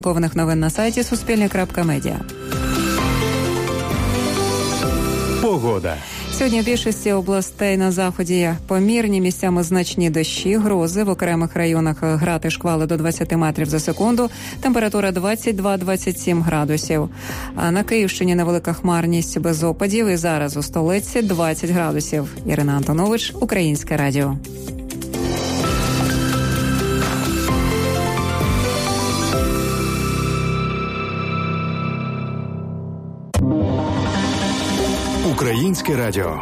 Повних новин на сайті Суспільне.Медіа. Погода. Сьогодні в більшості областей на заході помірні, місцями значні дощі, грози. В окремих районах град і шквали до 20 метрів за секунду. Температура 22-27 градусів. А на Київщині невелика хмарність без опадів. І зараз у столиці 20 градусів. Ірина Антонович, Українське радіо. Українське радіо.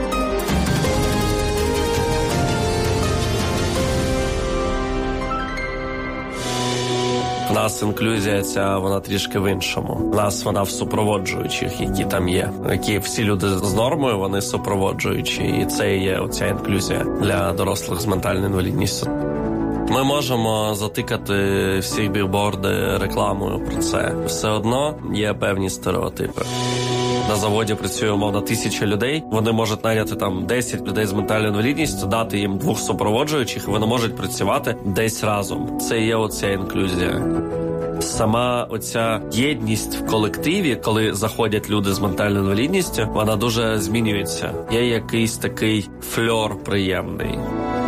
У нас інклюзія ця, вона трішки в іншому. У нас вона в супроводжуючих, які там є. Які всі люди з нормою, вони супроводжуючі. І це і є оця інклюзія для дорослих з ментальною інвалідністю. Ми можемо затикати всі білборди рекламою про це. Все одно є певні стереотипи. На заводі працює, умовно, 1000 людей. Вони можуть найняти там 10 людей з ментальною інвалідністю, дати їм 2 супроводжуючих, і вони можуть працювати десь разом. Це і є оця інклюзія. Сама оця єдність в колективі, коли заходять люди з ментальною інвалідністю, вона дуже змінюється. Є якийсь такий фльор приємний.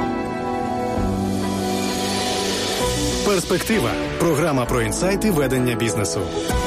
Перспектива. Програма про інсайти ведення бізнесу.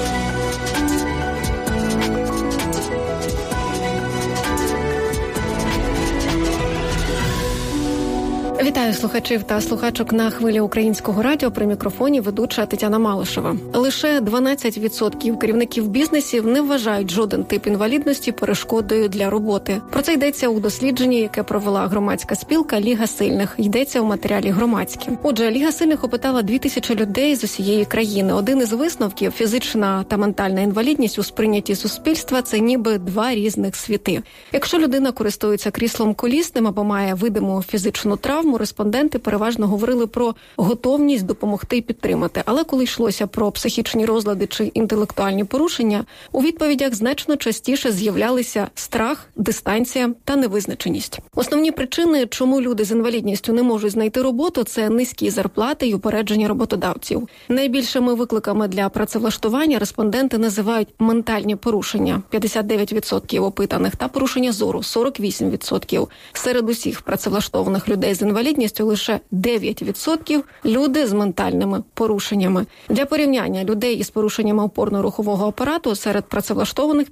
Вітаю слухачів та слухачок на хвилі Українського радіо. При мікрофоні ведуча Тетяна Малишева. Лише 12% керівників бізнесів не вважають жоден тип інвалідності перешкодою для роботи. Про це йдеться у дослідженні, яке провела громадська спілка «Ліга сильних». Йдеться у матеріалі «Громадське». Отже, Ліга сильних опитала 2000 людей з усієї країни. Один із висновків – фізична та ментальна інвалідність у сприйнятті суспільства – це ніби 2 різних світи. Якщо людина користується кріслом колісним або має видиму фізичну травму, респонденти переважно говорили про готовність допомогти і підтримати. Але коли йшлося про психічні розлади чи інтелектуальні порушення, у відповідях значно частіше з'являлися страх, дистанція та невизначеність. Основні причини, чому люди з інвалідністю не можуть знайти роботу, це низькі зарплати й упередження роботодавців. Найбільшими викликами для працевлаштування респонденти називають ментальні порушення – 59% опитаних, та порушення зору – 48%. Серед усіх працевлаштованих людей з інвалідністю лише 9% люди з ментальними порушеннями. Для порівняння, людей із порушеннями опорно-рухового апарату серед працевлаштованих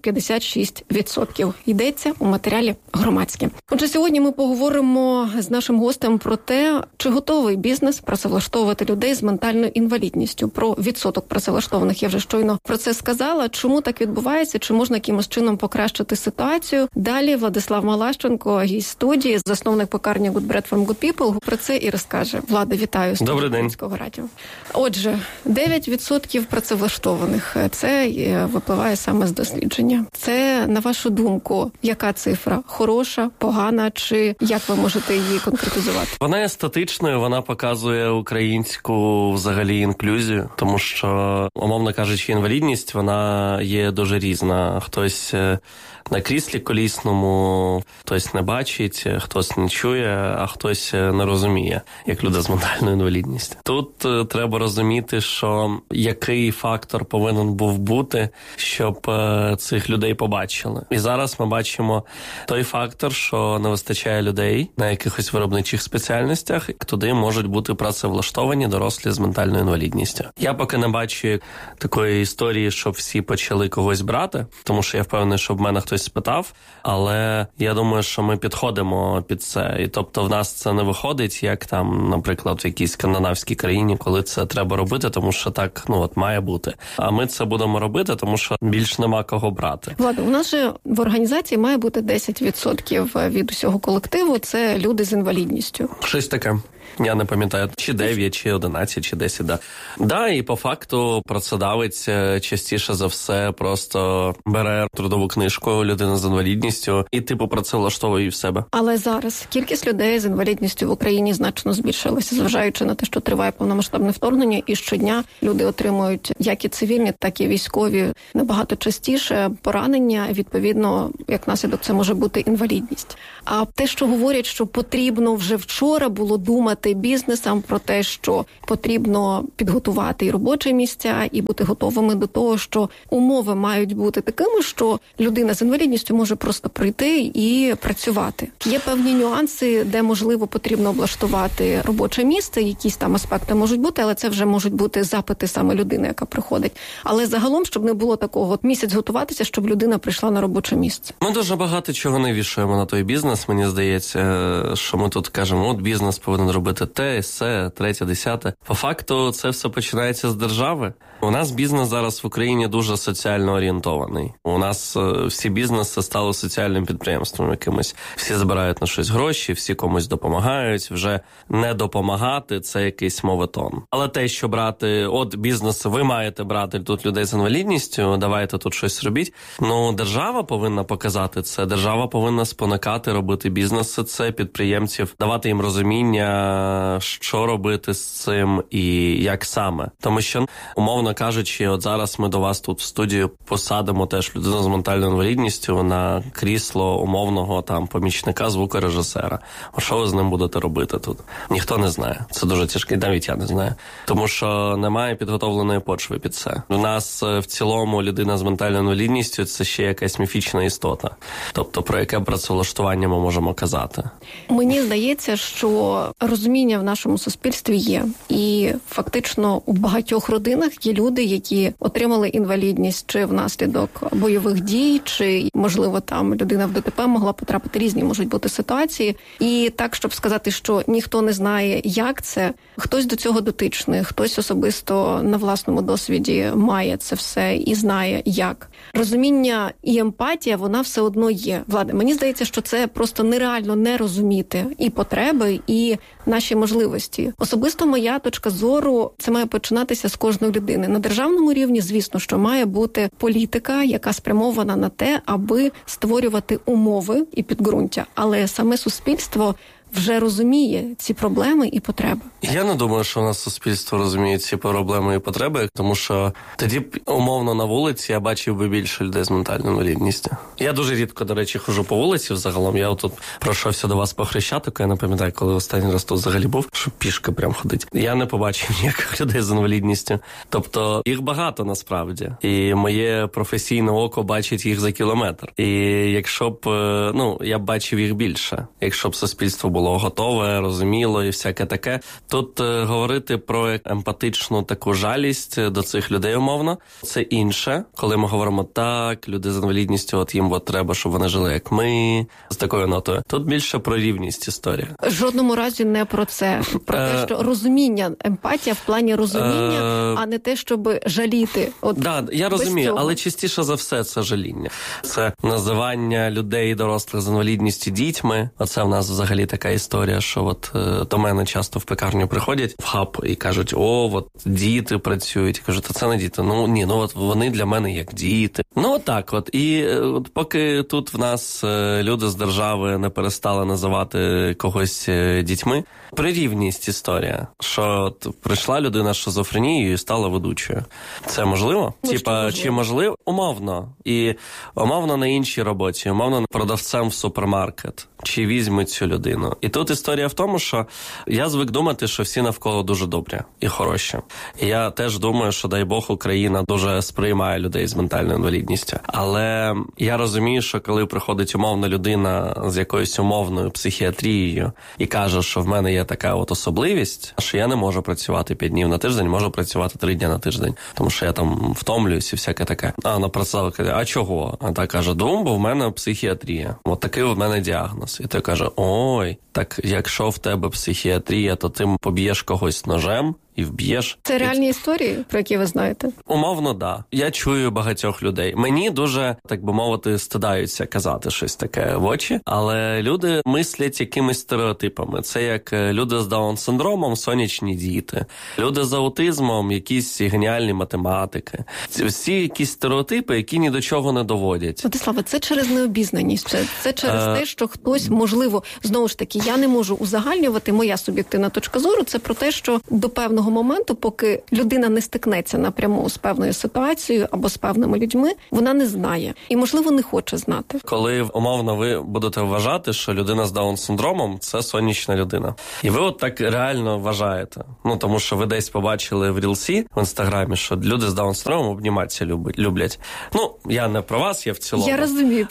56%. Йдеться у матеріалі «Громадське». Отже, сьогодні ми поговоримо з нашим гостем про те, чи готовий бізнес працевлаштовувати людей з ментальною інвалідністю. Про відсоток працевлаштованих я вже щойно про це сказала. Чому так відбувається? Чи можна якимось чином покращити ситуацію? Далі Владислав Малащенко, гість студії, засновник пекарні Good Bread from Good People, про це і розкаже. Влада, вітаю. Добрий день. Радіо. Отже, 9% працевлаштованих. Це випливає саме з дослідження. Це, на вашу думку, яка цифра? Хороша, погана, чи як ви можете її конкретизувати? Вона є статичною, вона показує українську взагалі інклюзію, тому що, умовно кажучи, інвалідність, вона є дуже різна. Хтось на кріслі колісному, хтось не бачить, хтось не чує, а хтось не розуміє, як люди з ментальною інвалідністю. Тут треба розуміти, що який фактор повинен був бути, щоб цих людей побачили. І зараз ми бачимо той фактор, що не вистачає людей на якихось виробничих спеціальностях, туди можуть бути працевлаштовані дорослі з ментальною інвалідністю. Я поки не бачу такої історії, щоб всі почали когось брати, тому що я впевнений, що в мене хтось спитав, але я думаю, що ми підходимо під це. І тобто в нас це не виходить, як там, наприклад, в якійсь скандинавській країні, коли це треба робити, тому що так, має бути. А ми це будемо робити, тому що більш нема кого брати. Влада, у нас же в організації має бути 10% від усього колективу, це люди з інвалідністю. Щось таке. Я не пам'ятаю, чи 9, чи 11, чи 10, да. Да, і по факту працедавець частіше за все просто бере трудову книжку людини з інвалідністю і працевлаштовує її в себе. Але зараз кількість людей з інвалідністю в Україні значно збільшилася, зважаючи на те, що триває повномасштабне вторгнення, і щодня люди отримують як і цивільні, так і військові набагато частіше поранення, відповідно, як наслідок це може бути інвалідність. А те, що говорять, що потрібно вже вчора було думати розповідати бізнесам про те, що потрібно підготувати і робочі місця, і бути готовими до того, що умови мають бути такими, що людина з інвалідністю може просто прийти і працювати. Є певні нюанси, де, можливо, потрібно облаштувати робоче місце, якісь там аспекти можуть бути, але це вже можуть бути запити саме людини, яка приходить. Але загалом, щоб не було такого місяць готуватися, щоб людина прийшла на робоче місце. Ми дуже багато чого не вішаємо на той бізнес, мені здається, що ми тут кажемо, от бізнес повинен робити те, се, третє, десяте. По факту це все починається з держави. У нас бізнес зараз в Україні дуже соціально орієнтований. У нас всі бізнеси стали соціальним підприємством якимось. Всі збирають на щось гроші, всі комусь допомагають. Вже не допомагати – це якийсь моветон. Але те, що брати, от бізнес, ви маєте брати тут людей з інвалідністю, давайте тут щось робіть. Ну, держава повинна показати це. Держава повинна спонукати робити бізнеси, це підприємців, давати їм розуміння, що робити з цим і як саме. Тому що, умовно кажучи, от зараз ми до вас тут в студію посадимо теж людину з ментальною інвалідністю на крісло умовного там помічника звукорежисера. А що ви з ним будете робити тут? Ніхто не знає. Це дуже тяжко, навіть я не знаю. Тому що немає підготовленої почви під це. У нас в цілому людина з ментальною інвалідністю – це ще якась міфічна істота. Тобто про яке працевлаштування ми можемо казати? Мені здається, що розуміння в нашому суспільстві є. І фактично у багатьох родинах є люди, які отримали інвалідність чи внаслідок бойових дій, чи, можливо, там людина в ДТП могла потрапити, різні можуть бути ситуації. І так, щоб сказати, що ніхто не знає, як це, хтось до цього дотичний, хтось особисто на власному досвіді має це все і знає, як. Розуміння і емпатія, вона все одно є. Влада, мені здається, що це просто нереально не розуміти і потреби, і наші можливості. Особисто моя точка зору, це має починатися з кожної людини. На державному рівні, звісно, що має бути політика, яка спрямована на те, аби створювати умови і підґрунтя. Але саме суспільство вже розуміє ці проблеми і потреби. Я не думаю, що у нас суспільство розуміє ці проблеми і потреби, тому що тоді, умовно, на вулиці я бачив би більше людей з ментальною інвалідністю. Я дуже рідко, до речі, хожу по вулиці взагалом. Я тут пройшовся до вас по Хрещатику, я не пам'ятаю, коли останній раз тут взагалі був, щоб пішки прям ходить. Я не побачив ніяких людей з інвалідністю. Тобто їх багато насправді. І моє професійне око бачить їх за кілометр. І якщо б, я б бачив їх більше. Якщо б суспільство було готове, розуміло і всяке таке. Тут говорити про емпатичну таку жалість до цих людей, умовно, це інше. Коли ми говоримо так, люди з інвалідністю, от їм треба, щоб вони жили як ми, з такою нотою. Тут більше про рівність історія. В жодному разі не про це. Про те, що розуміння, емпатія в плані розуміння, а не те, щоб жаліти. Я розумію, але частіше за все це жаління. Це називання людей дорослих з інвалідністю дітьми. Оце в нас взагалі така історія, що от до мене часто в пекарню приходять в хаб і кажуть, от діти працюють. Я кажу, це не діти. От вони для мене як діти. Так от. І от поки тут в нас люди з держави не перестали називати когось дітьми, прирівність історія, що от прийшла людина з шизофренією і стала ведучою. Це можливо? Чи можливо? Умовно. І умовно на іншій роботі, умовно продавцем в супермаркет. Чи візьмуть цю людину. І тут історія в тому, що я звик думати, що всі навколо дуже добрі і хороші. І я теж думаю, що, дай Бог, Україна дуже сприймає людей з ментальною інвалідністю. Але я розумію, що коли приходить умовна людина з якоюсь умовною психіатрією і каже, що в мене є така от особливість, що я не можу працювати 5 днів на тиждень, можу працювати 3 дні на тиждень, тому що я там втомлююсь і всяке таке. А вона працювала, каже, а чого? А та каже, бо в мене психіатрія. От такий в мене діагноз. І той каже, так якщо в тебе психіатрія, то ти поб'єш когось ножем і вб'єш. Це реальні історії, про які ви знаєте? Умовно, да. Я чую багатьох людей. Мені дуже, так би мовити, стидаються казати щось таке в очі, але люди мислять якимись стереотипами. Це як люди з Даун-синдромом, сонячні діти. Люди з аутизмом, якісь геніальні математики. Всі якісь стереотипи, які ні до чого не доводять. Владиславе, це через необізнаність. Це через те, що хтось, можливо, знову ж таки, я не можу узагальнювати, моя суб'єктивна точка зору, це про те, що до певного того моменту, поки людина не стикнеться напряму з певною ситуацією або з певними людьми, вона не знає. І, можливо, не хоче знати. Коли, умовно, ви будете вважати, що людина з Даун-синдромом – це сонячна людина. І ви от так реально вважаєте. Тому що ви десь побачили в Рілсі, в Інстаграмі, що люди з Даун-синдромом обніматися люблять. Я не про вас, я в цілому. Я розумію.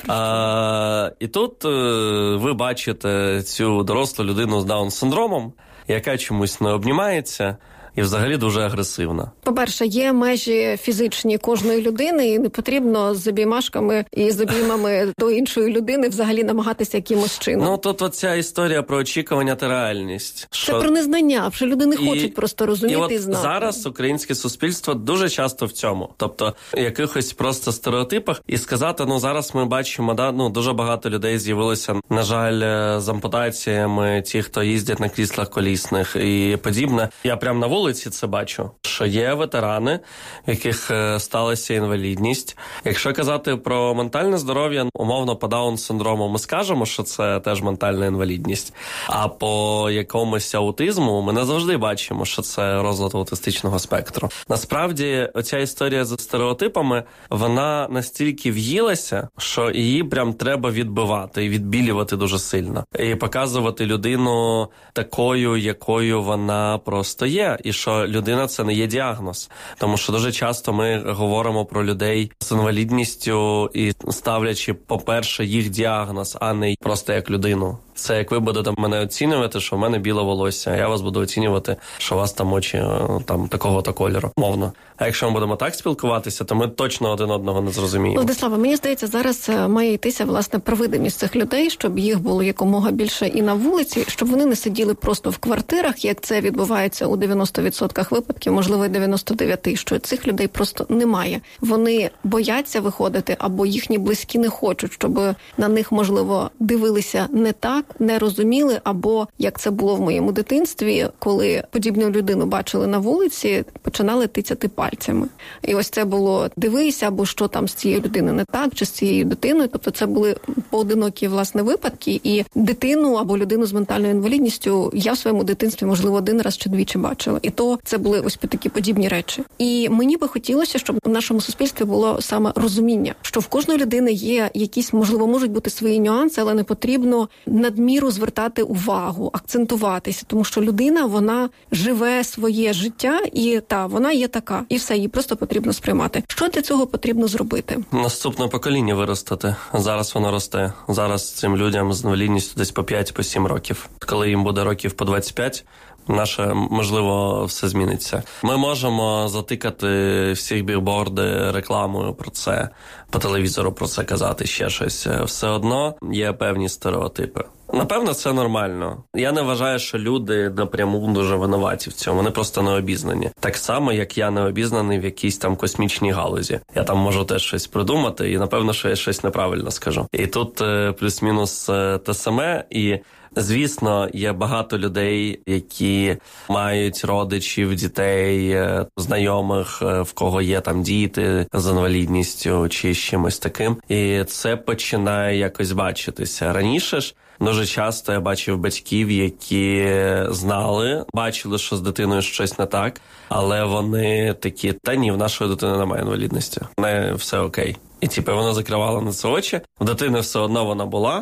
І тут ви бачите цю дорослу людину з Даун-синдромом, яка чомусь не обнімається, і взагалі дуже агресивна. По-перше, є межі фізичні кожної людини, і не потрібно з обіймашками і з обіймами до іншої людини взагалі намагатися якимось чином. Тут оця історія про очікування та реальність. Це про незнання, що люди не хочуть просто розуміти і знати. Зараз українське суспільство дуже часто в цьому. Тобто, якихось просто стереотипах. І сказати, зараз ми бачимо, дуже багато людей з'явилося, на жаль, з ампутаціями, ті, хто їздять на кріслах колісних і подібне. Я прямо на вулиці це бачу, що є ветерани, в яких сталася інвалідність. Якщо казати про ментальне здоров'я, умовно по Даун-синдрому ми скажемо, що це теж ментальна інвалідність. А по якомусь аутизму ми не завжди бачимо, що це розлад аутистичного спектру. Насправді, оця історія з стереотипами, вона настільки в'їлася, що її прям треба відбивати і відбілювати дуже сильно. І показувати людину такою, якою вона просто є. І що людина – це не є діагноз. Тому що дуже часто ми говоримо про людей з інвалідністю і ставлячи, по-перше, їх діагноз, а не просто як людину. Це як ви будете мене оцінювати, що в мене біле волосся, а я вас буду оцінювати, що у вас там очі такого-то кольору, мовно. А якщо ми будемо так спілкуватися, то ми точно один одного не зрозуміємо. Владислава, мені здається, зараз має йтися, власне, про видимість цих людей, щоб їх було якомога більше і на вулиці, щоб вони не сиділи просто в квартирах, як це відбувається у 90% випадків, можливо, і 99%, що цих людей просто немає. Вони бояться виходити, або їхні близькі не хочуть, щоб на них, можливо, дивилися не так, не розуміли, або, як це було в моєму дитинстві, коли подібну людину бачили на вулиці, починали тицяти пальцями. І ось це було «дивися», або що там з цією людиною не так, чи з цією дитиною. Тобто це були поодинокі, власне, випадки, і дитину або людину з ментальною інвалідністю я в своєму дитинстві, можливо, один раз чи двічі бачила. І то це були ось такі подібні речі. І мені би хотілося, щоб в нашому суспільстві було саме розуміння, що в кожної людини є якісь, можливо, можуть бути свої нюанси, але не потрібно надміру звертати увагу, акцентуватися, тому що людина, вона живе своє життя, і вона є така, і все, її просто потрібно сприймати. Що для цього потрібно зробити? Наступне покоління виростати. Зараз воно росте. Зараз цим людям з інвалідністю десь по 5-7 років. Коли їм буде років по 25, наше, можливо, все зміниться. Ми можемо затикати всіх білборди рекламою про це, по телевізору про це казати, ще щось. Все одно є певні стереотипи. Напевно, це нормально. Я не вважаю, що люди напряму дуже винуваті в цьому. Вони просто не обізнані. Так само, як я не обізнаний в якійсь там космічній галузі. Я там можу теж щось придумати і, напевно, що я щось неправильно скажу. І тут плюс-мінус те саме. І, звісно, є багато людей, які мають родичів, дітей, знайомих, в кого є там діти з інвалідністю чи з чимось таким. І це починає якось бачитися. Раніше ж дуже часто я бачив батьків, які знали, бачили, що з дитиною щось не так, але вони такі, та ні, в нашої дитини немає інвалідності, не все окей. І вона закривала на це очі, в дитини все одно вона була,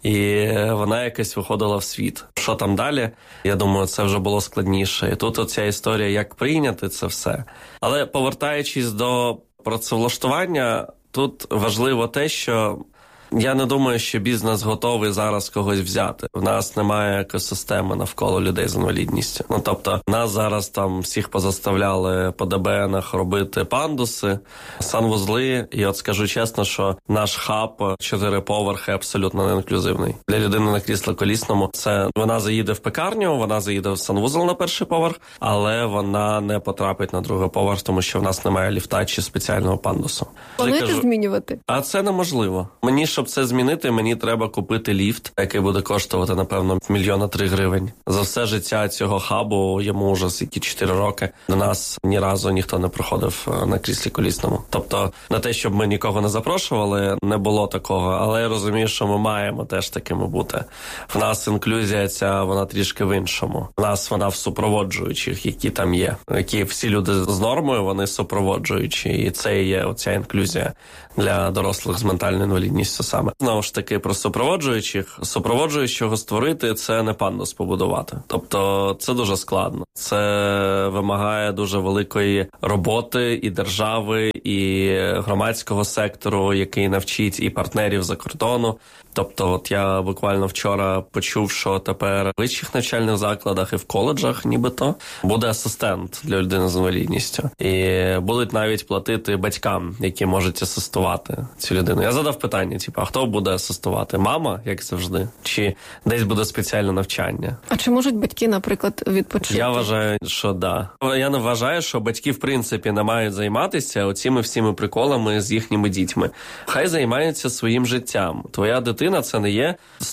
і вона якось виходила в світ. Що там далі? Я думаю, це вже було складніше. І тут оця історія, як прийняти це все. Але повертаючись до працевлаштування, тут важливо те, що я не думаю, що бізнес готовий зараз когось взяти. В нас немає екосистеми навколо людей з інвалідністю. Тобто, нас зараз там всіх позаставляли по ДБНах робити пандуси, санвузли. І от скажу чесно, що наш хаб 4 поверхи абсолютно не інклюзивний. Для людини на крісло-колісному це вона заїде в пекарню, вона заїде в санвузол на перший поверх, але вона не потрапить на другий поверх, тому що в нас немає ліфта чи спеціального пандусу. Плануєте змінювати? А це неможливо. Мені щоб це змінити, мені треба купити ліфт, який буде коштувати, напевно, 1,3 мільйона гривень. За все життя цього хабу, йому вже скільки 4 роки, до нас ні разу ніхто не проходив на кріслі колісному. Тобто, не те, щоб ми нікого не запрошували, не було такого, але я розумію, що ми маємо теж такими бути. В нас інклюзія ця, вона трішки в іншому. В нас вона в супроводжуючих, які там є. Які всі люди з нормою, вони супроводжуючі. І це і є оця інклюзія для дорослих з ментальною інвалідністю саме. Знову ж таки, про супроводжуючих. Супроводжуючого створити – це не пандус побудувати. Тобто це дуже складно. Це вимагає дуже великої роботи і держави, і громадського сектору, який навчить і партнерів за кордону. Тобто, от я буквально вчора почув, що тепер в вищих навчальних закладах і в коледжах нібито буде асистент для людини з інвалідністю. І будуть навіть платити батькам, які можуть асистувати цю людину. Я задав питання, а хто буде асистувати? Мама, як завжди? Чи десь буде спеціальне навчання? А чи можуть батьки, наприклад, відпочити? Я вважаю, що да. Я не вважаю, що батьки, в принципі, не мають займатися оціми всіми приколами з їхніми дітьми. Хай займаються своїм життям. Твоя дитина – це не є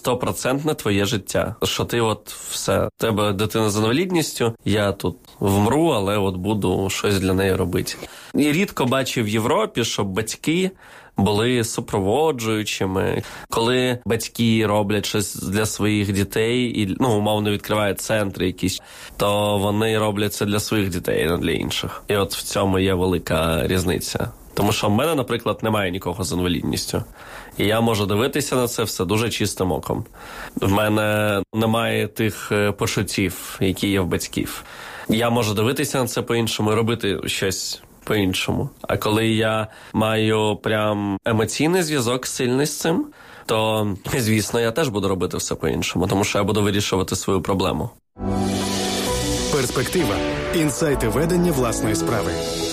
100% твоє життя. Що ти все, тебе дитина з інвалідністю, я тут вмру, але буду щось для неї робити. І рідко бачив в Європі, щоб батьки були супроводжуючими. Коли батьки роблять щось для своїх дітей і, умовно, відкривають центри якісь, то вони роблять це для своїх дітей, а не для інших. І в цьому є велика різниця. Тому що в мене, наприклад, немає нікого з інвалідністю. І я можу дивитися на це все дуже чистим оком. В мене немає тих почуттів, які є в батьків. Я можу дивитися на це по-іншому і робити щось по-іншому. А коли я маю прям емоційний зв'язок сильний з цим, то, звісно, я теж буду робити все по-іншому, тому що я буду вирішувати свою проблему. Перспектива. Інсайти ведення власної справи.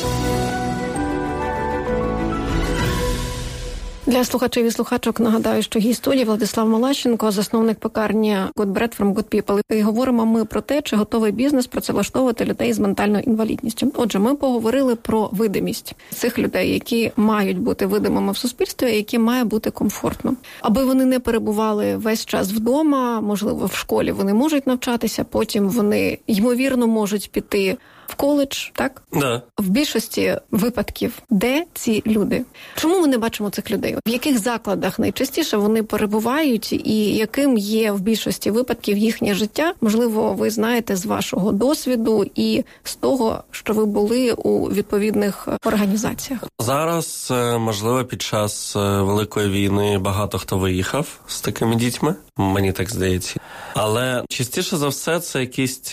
Для слухачів і слухачок нагадаю, що гість студії Владислав Малащенко, засновник пекарні Good Bread from Good People. І говоримо ми про те, чи готовий бізнес працевлаштовувати людей з ментальною інвалідністю. Отже, ми поговорили про видимість цих людей, які мають бути видимими в суспільстві, і які має бути комфортно. Аби вони не перебували весь час вдома, можливо, в школі вони можуть навчатися, потім вони, ймовірно, можуть піти в коледж, так? Да. В більшості випадків, де ці люди? Чому ми не бачимо цих людей? В яких закладах найчастіше вони перебувають і яким є в більшості випадків їхнє життя? Можливо, ви знаєте з вашого досвіду і з того, що ви були у відповідних організаціях. Зараз, можливо, під час Великої війни багато хто виїхав з такими дітьми, мені так здається. Але частіше за все це якісь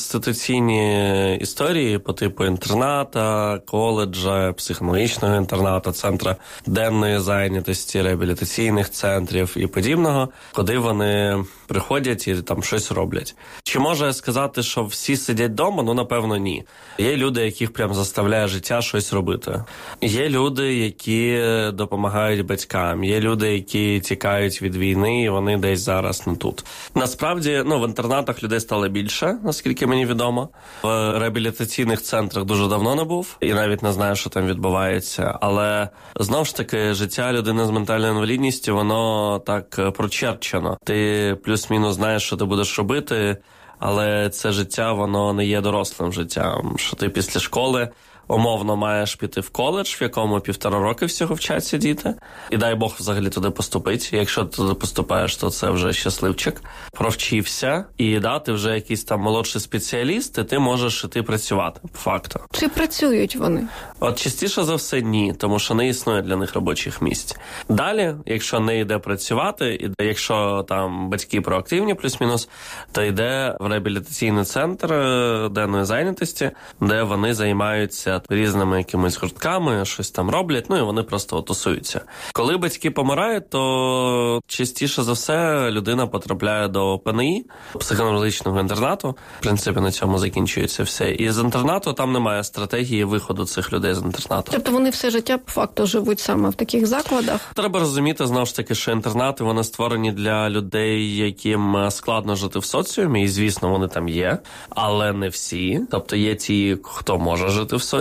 інституційні історії по типу інтерната, коледжа, психологічного інтерната, центра денної зайнятості, реабілітаційних центрів і подібного, куди вони приходять і там щось роблять. Чи можу я сказати, що всі сидять вдома? Напевно, ні. Є люди, яких прям заставляє життя щось робити. Є люди, які допомагають батькам. Є люди, які тікають від війни, і вони десь зараз не тут. Насправді, в інтернатах людей стало більше, наскільки мені відомо. В реабілітаційних центрах дуже давно не був, і навіть не знаю, що там відбувається. Але, знову ж таки, життя людини з ментальною інвалідністю, воно так прочерчено. Ти плюс-мінус знаєш, що ти будеш робити, але це життя, воно не є дорослим життям. Що ти після школи умовно маєш піти в коледж, в якому 1,5 роки всього вчаться діти. І дай Бог взагалі туди поступить. Якщо ти туди поступаєш, то це вже щасливчик. Провчився, і ти вже якийсь там молодший спеціаліст, і ти можеш іти працювати, по факту. Чи працюють вони? Частіше за все ні, тому що не існує для них робочих місць. Далі, якщо не йде працювати, і якщо там батьки проактивні плюс-мінус, то йде в реабілітаційний центр денної зайнятості, де вони займаються різними якимись гуртками, щось там роблять, і вони просто тусуються. Коли батьки помирають, то частіше за все людина потрапляє до ПНІ, психоневрологічного інтернату. В принципі, на цьому закінчується все. І з інтернату там немає стратегії виходу цих людей з інтернату. Тобто вони все життя, по факту, живуть саме в таких закладах? Треба розуміти, знову ж таки, що інтернати, вони створені для людей, яким складно жити в соціумі, і, звісно, вони там є, але не всі. Тобто є ті, хто може жити в соціумі,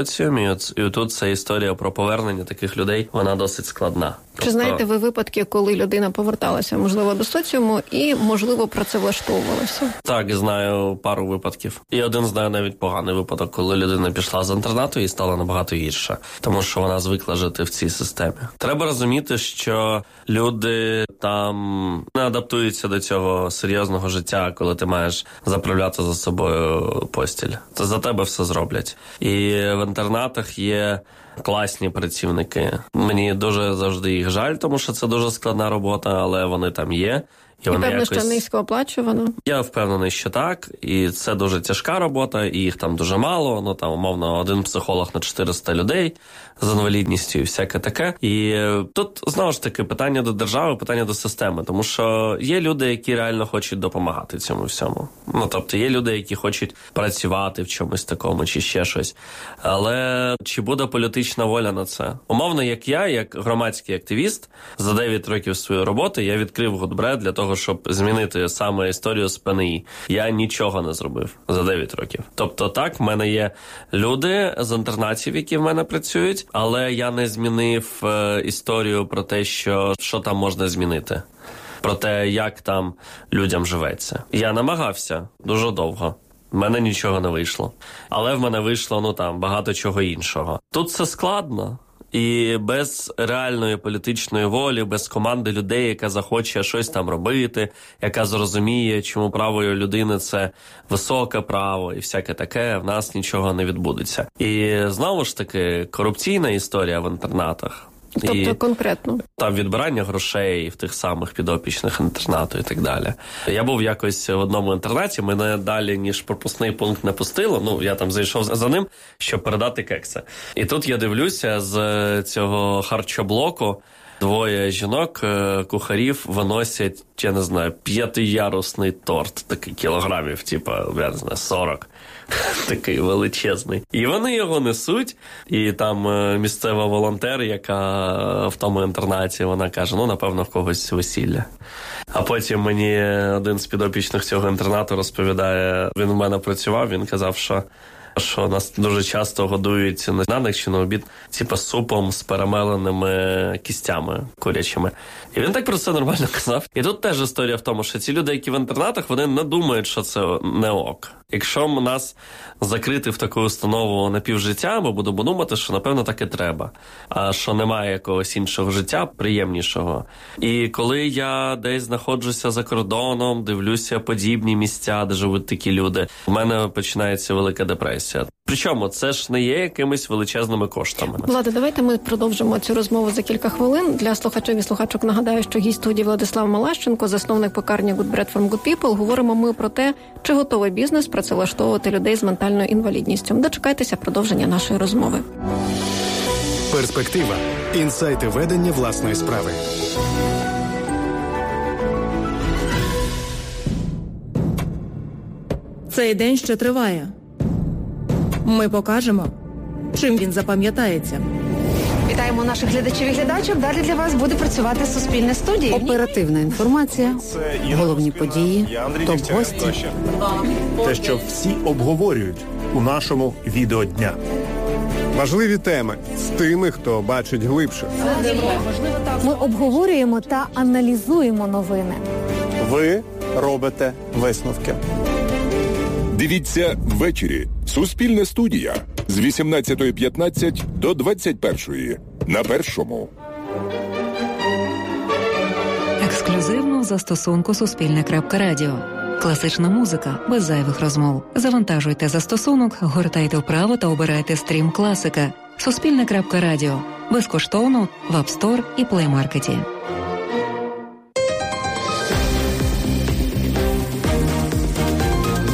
соціумі. І тут ця історія про повернення таких людей, вона досить складна. Чи знаєте ви випадки, коли людина поверталася, можливо, до соціуму і, можливо, працевлаштовувалася? Так, знаю пару випадків. І один знаю навіть поганий випадок, коли людина пішла з інтернату і стала набагато гірше, тому що вона звикла жити в цій системі. Треба розуміти, що люди там не адаптуються до цього серйозного життя, коли ти маєш заправляти за собою постіль. Це за тебе все зроблять. І в інтернатах є класні працівники. Мені дуже завжди їх жаль, тому що це дуже складна робота, але вони там є. І певно, що низько оплачувано? Я впевнений, що так. І це дуже тяжка робота, і їх там дуже мало. Ну, там, умовно, один психолог на 400 людей з інвалідністю і всяке таке. І тут, знову ж таки, питання до держави, питання до системи. Тому що є люди, які реально хочуть допомагати цьому всьому. Ну, тобто, є люди, які хочуть працювати в чомусь такому, чи ще щось. Але чи буде політична воля на це? Умовно, як я, як громадський активіст, за 9 років своєї роботи я відкрив Гудбред для того, щоб змінити саме історію з ПНІ. Я нічого не зробив за 9 років. Тобто так, в мене є люди з інтернатів, які в мене працюють, але я не змінив історію про те, що там можна змінити. Про те, як там людям живеться. Я намагався дуже довго. В мене нічого не вийшло. Але в мене вийшло, багато чого іншого. Тут це складно. І без реальної політичної волі, без команди людей, яка захоче щось там робити, яка зрозуміє, чому право людини – це високе право і всяке таке, в нас нічого не відбудеться. І знову ж таки, корупційна історія в інтернатах. Тобто конкретно? Там відбирання грошей в тих самих підопічних інтернату і так далі. Я був якось в одному інтернаті, мене далі, ніж пропускний пункт не пустило. Я там зайшов за ним, щоб передати кекси. І тут я дивлюся, з цього харчоблоку двоє жінок, кухарів, виносять, 5-ярусний торт, такий кілограмів, 40. Такий величезний. І вони його несуть, і там місцева волонтер, яка в тому інтернаті, вона каже, напевно, в когось весілля. А потім мені один з підопічних цього інтернату розповідає, він в мене працював, він казав, що нас дуже часто годують на ніч чи на обід, супом з перемеленими кістями курячими. І він так про це нормально казав. І тут теж історія в тому, що ці люди, які в інтернатах, вони не думають, що це не ок. Якщо нас закрити в таку установу на півжиття, ми будемо думати, що, напевно, так і треба. А що немає якогось іншого життя, приємнішого. І коли я десь знаходжуся за кордоном, дивлюся подібні місця, де живуть такі люди, у мене починається велика депресія. Причому це ж не є якимись величезними коштами. Влада, давайте ми продовжимо цю розмову за кілька хвилин. Для слухачів і слухачок нагадаю, що гість студії Владислав Малащенко, засновник пекарні Good Bread from Good People. Говоримо ми про те, чи готовий бізнес працевлаштовувати людей з ментальною інвалідністю. Дочекайтеся продовження нашої розмови. Перспектива. Інсайти ведення власної справи. Цей день ще триває. Ми покажемо, чим він запам'ятається. Вітаємо наших глядачів і глядачів. Далі для вас буде працювати Суспільне студія. Оперативна інформація, головні події, топ-гості. Те, що всі обговорюють у нашому відеодня. Важливі теми з тими, хто бачить глибше. Ми обговорюємо та аналізуємо новини. Ви робите висновки. Дивіться ввечері. Суспільне студія з 18:15 до 21:00 на Першому. Ексклюзивно в застосунку Суспільне.Радіо. Класична музика без зайвих розмов. Завантажуйте застосунок, гортайте вправо та обирайте стрім класика. Суспільне.Радіо. Безкоштовно в App Store і Play Market.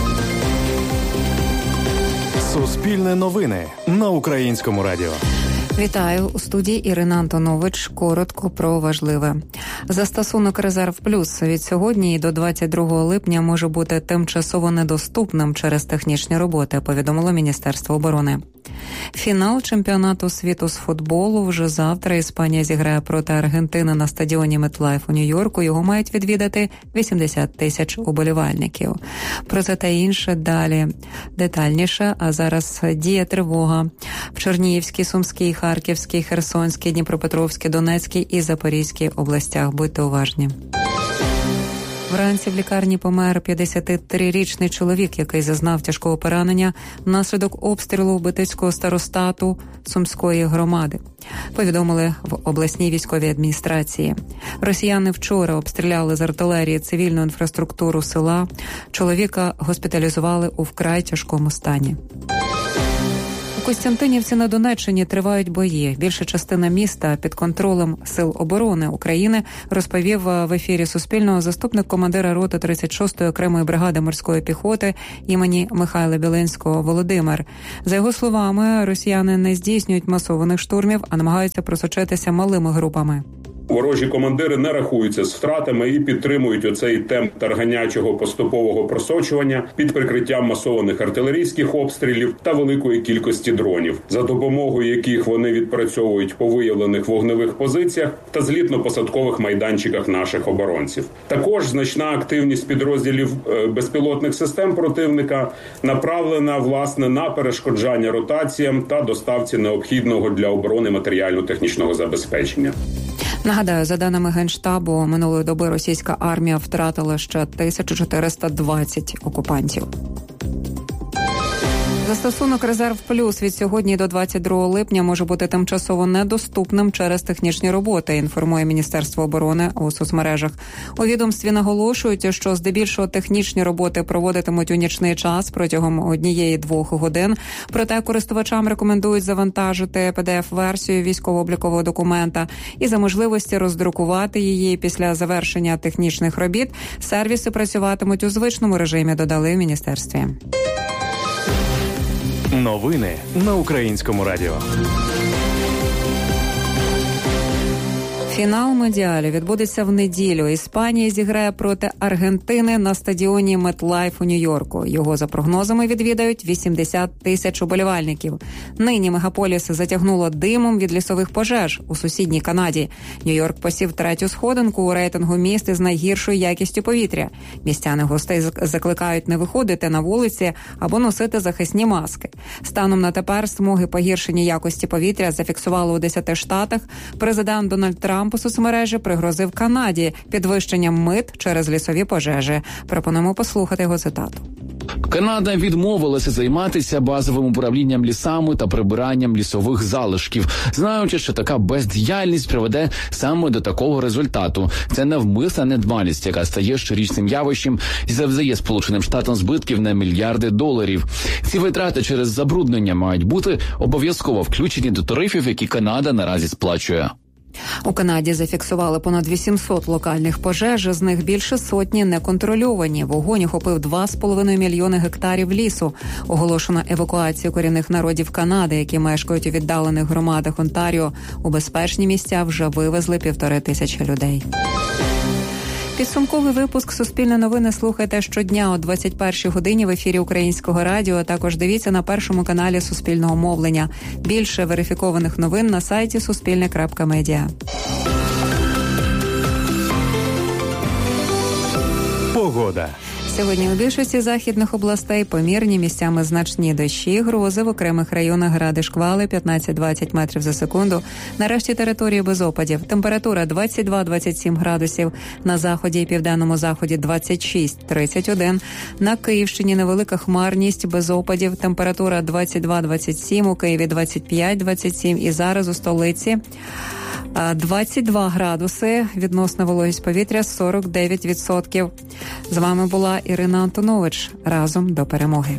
Суспільне новини на Українському радіо. Вітаю, у студії Ірина Антонович. Коротко про важливе. Застосунок «Резерв Плюс» від сьогодні і до 22 липня може бути тимчасово недоступним через технічні роботи, повідомило Міністерство оборони. Фінал чемпіонату світу з футболу вже завтра. Іспанія зіграє проти Аргентини на стадіоні MetLife у Нью-Йорку. Його мають відвідати 80 тисяч уболівальників. Про це та інше далі детальніше. А зараз діє тривога в Чернігівській, Сумській, Харківській, Херсонській, Дніпропетровській, Донецькій і Запорізькій областях. Будьте уважні. Вранці в лікарні помер 53-річний чоловік, який зазнав тяжкого поранення внаслідок обстрілу Битицького старостату Сумської громади. Повідомили в обласній військовій адміністрації. Росіяни вчора обстріляли з артилерії цивільну інфраструктуру села. Чоловіка госпіталізували у вкрай тяжкому стані. У Костянтинівці на Донеччині тривають бої. Більша частина міста під контролем Сил оборони України, розповів в ефірі Суспільного заступник командира роти 36-ї окремої бригади морської піхоти імені Михайла Білинського Володимир. За його словами, росіяни не здійснюють масованих штурмів, а намагаються просочитися малими групами. Ворожі командири не рахуються з втратами і підтримують оцей темп тарганячого поступового просочування під прикриттям масованих артилерійських обстрілів та великої кількості дронів, за допомогою яких вони відпрацьовують по виявлених вогневих позиціях та злітно-посадкових майданчиках наших оборонців. Також значна активність підрозділів безпілотних систем противника направлена, власне, на перешкоджання ротаціям та доставці необхідного для оборони матеріально-технічного забезпечення. Нагадаю, за даними Генштабу, минулої доби російська армія втратила ще 1420 окупантів. Застосунок «Резерв Плюс» від сьогодні до 22 липня може бути тимчасово недоступним через технічні роботи, інформує Міністерство оборони у соцмережах. У відомстві наголошують, що здебільшого технічні роботи проводитимуть у нічний час протягом 1-2 годин. Проте користувачам рекомендують завантажити PDF-версію військово-облікового документа і за можливості роздрукувати її після завершення технічних робіт. Сервіси працюватимуть у звичному режимі, додали в міністерстві. Новини на Українському радіо. Фінал Мондіалю відбудеться в неділю. Іспанія зіграє проти Аргентини на стадіоні MetLife у Нью-Йорку. Його, за прогнозами, відвідають 80 тисяч уболівальників. Нині мегаполіс затягнуло димом від лісових пожеж у сусідній Канаді. Нью-Йорк посів 3-ю сходинку у рейтингу міст із найгіршою якістю повітря. Містяни гостей закликають не виходити на вулиці або носити захисні маски. Станом на тепер смуги погіршення якості повітря зафіксували у 10 штатах. Президент Дональд Трамп у соцмережі пригрозив Канаді підвищенням мит через лісові пожежі. Пропонуємо послухати його цитату. Канада відмовилася займатися базовим управлінням лісами та прибиранням лісових залишків, знаючи, що така бездіяльність приведе саме до такого результату. Це навмисна недбалість, яка стає щорічним явищем і завдає Сполученим Штатам збитків на мільярди доларів. Ці витрати через забруднення мають бути обов'язково включені до тарифів, які Канада наразі сплачує. У Канаді зафіксували понад 800 локальних пожеж, з них більше сотні неконтрольовані. Вогонь охопив 2,5 мільйони гектарів лісу. Оголошено евакуацію корінних народів Канади, які мешкають у віддалених громадах Онтаріо. У безпечні місця вже вивезли 1500 людей. Підсумковий випуск «Суспільне новини» слухайте щодня о 21-й годині в ефірі Українського радіо. Також дивіться на першому каналі Суспільного мовлення. Більше верифікованих новин на сайті suspilne.media. Погода. Сьогодні у більшості західних областей помірні, місцями значні дощі, грози, в окремих районах гради, шквали 15-20 метрів за секунду. На решті території без опадів. Температура 22-27 градусів. На заході і південному заході 26-31. На Київщині невелика хмарність, без опадів. Температура 22-27, у Києві 25-27 і зараз у столиці 22 градуси, відносна вологість повітря 49%. З вами була Ірина Антонович. Разом до перемоги.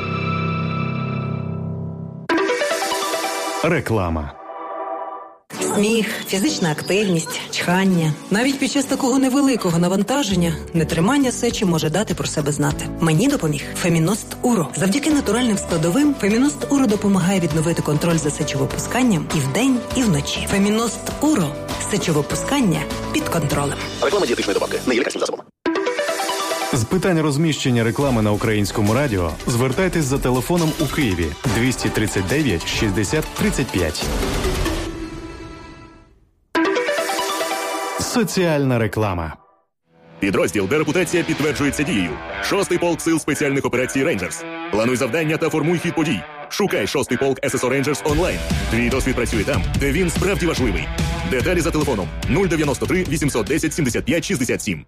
Реклама. Сміх, фізична активність, чхання. Навіть під час такого невеликого навантаження нетримання сечі може дати про себе знати. Мені допоміг Феміност Уро. Завдяки натуральним складовим Феміност Уро допомагає відновити контроль за сечовипусканням і вдень, і вночі. Феміност Уро. Сечовипускання під контролем. Реклама дієтичної добавки. Не є лікарським засобом. З питань розміщення реклами на Українському радіо звертайтесь за телефоном у Києві 239 60 35. Соціальна реклама. Підрозділ, де репутація підтверджується дією. 6-й полк сил спеціальних операцій «Рейнджерс». Плануй завдання та формуй хід подій. Шукай 6-й полк ССО «Рейнджерс» онлайн. Твій досвід працює там, де він справді важливий. Деталі за телефоном 093 810 75 67.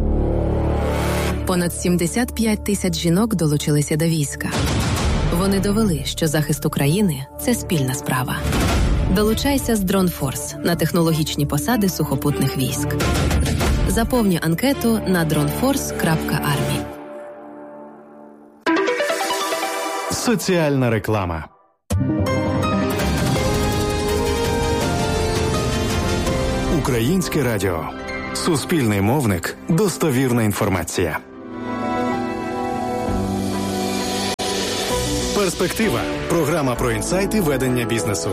Понад 75 тисяч жінок долучилися до війська. Вони довели, що захист України – це спільна справа. Долучайся з Дронфорс на технологічні посади сухопутних військ. Заповнюй анкету на dronforce.army. Соціальна реклама. Українське радіо. Суспільний мовник. Достовірна інформація. Перспектива. Програма про інсайти ведення бізнесу.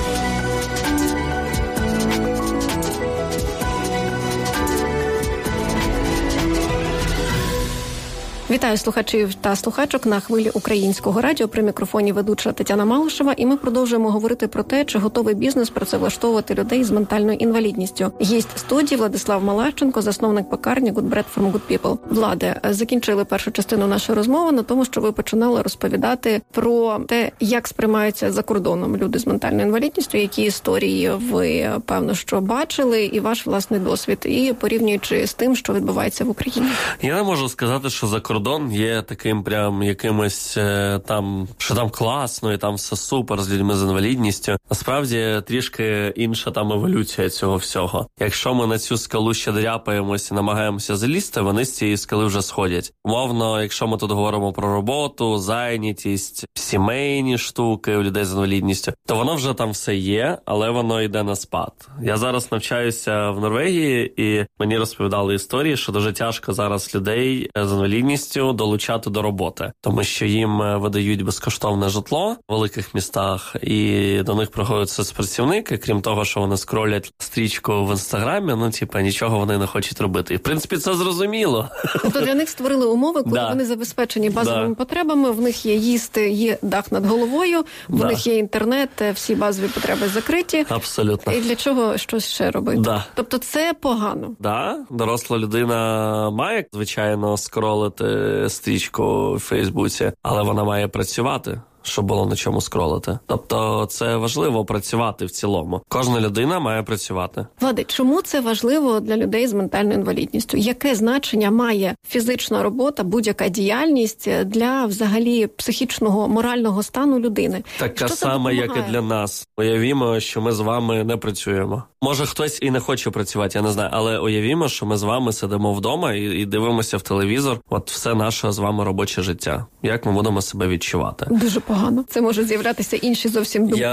Вітаю слухачів та слухачок на хвилі Українського радіо. При мікрофоні ведуча Тетяна Малишева. І ми продовжуємо говорити про те, чи готовий бізнес працевлаштовувати людей з ментальною інвалідністю. Гість студії Владислав Малащенко, засновник пекарні Good Bread from Good People. Владе, закінчили першу частину нашої розмови на тому, що ви починали розповідати про те, як сприймаються за кордоном люди з ментальною інвалідністю, які історії ви, певно, що бачили, і ваш власний досвід, і порівнюючи з тим, що відбувається в Україні. Я не можу сказати, що за кордон є таким прям якимось там, що там класно і там все супер з людьми з інвалідністю. Насправді трішки інша там еволюція цього всього. Якщо ми на цю скалу ще дряпаємося і намагаємося залізти, вони з цієї скали вже сходять. Умовно, якщо ми тут говоримо про роботу, зайнятість, сімейні штуки у людей з інвалідністю, то воно вже там все є, але воно йде на спад. Я зараз навчаюся в Норвегії, і мені розповідали історії, що дуже тяжко зараз людей з інвалідністю долучати до роботи, тому що їм видають безкоштовне житло в великих містах, і до них приходять соцпрацівники, крім того, що вони скролять стрічку в Інстаграмі, нічого вони не хочуть робити. І, в принципі, це зрозуміло. Тобто для них створили умови, коли вони забезпечені базовими потребами, в них є їсти, є дах над головою, в них є інтернет, всі базові потреби закриті. Абсолютно. І для чого щось ще робити? Тобто це погано. Доросла людина має, звичайно, скролити стрічку в Фейсбуці, але вона має працювати, щоб було на чому скролити. Тобто це важливо працювати в цілому. Кожна людина має працювати. Влади, чому це важливо для людей з ментальною інвалідністю? Яке значення має фізична робота, будь-яка діяльність для взагалі психічного, морального стану людини? Така сама, як і для нас. Уявімо, що ми з вами не працюємо. Може, хтось і не хоче працювати, я не знаю, але уявімо, що ми з вами сидимо вдома і дивимося в телевізор. От все наше з вами робоче життя. Як ми будемо себе відчувати? Дуже погано. Це може з'являтися інші зовсім думки,